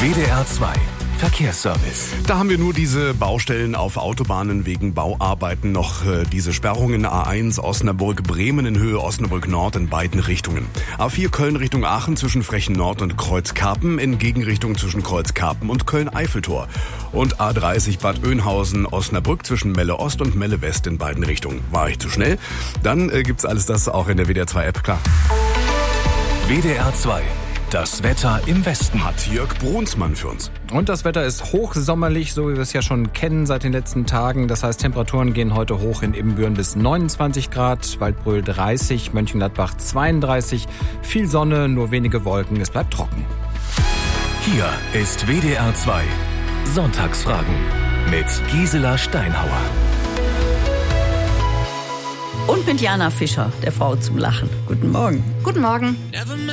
WDR 2 Verkehrsservice. Da haben wir nur diese Baustellen auf Autobahnen wegen Bauarbeiten, noch diese Sperrungen A1 Osnabrück-Bremen in Höhe Osnabrück-Nord in beiden Richtungen. A4 Köln Richtung Aachen zwischen Frechen Nord und Kreuzkarpen, in Gegenrichtung zwischen Kreuzkarpen und Köln-Eiffeltor. Und A30 Bad Oeynhausen Osnabrück zwischen Melle Ost und Melle West in beiden Richtungen. War ich zu schnell? Dann gibt's alles das auch in der WDR 2 App, klar. WDR 2. Das Wetter im Westen Hat Jörg Brunsmann für uns. Und das Wetter ist hochsommerlich, so wie wir es ja schon kennen seit den letzten Tagen. Das heißt, Temperaturen gehen heute hoch in Ibbenbüren bis 29 Grad, Waldbröl 30, Mönchengladbach 32. Viel Sonne, nur wenige Wolken, es bleibt trocken. Hier ist WDR 2 Sonntagsfragen mit Gisela Steinhauer. Und mit Jana Fischer, der Frau zum Lachen. Guten Morgen. Guten Morgen.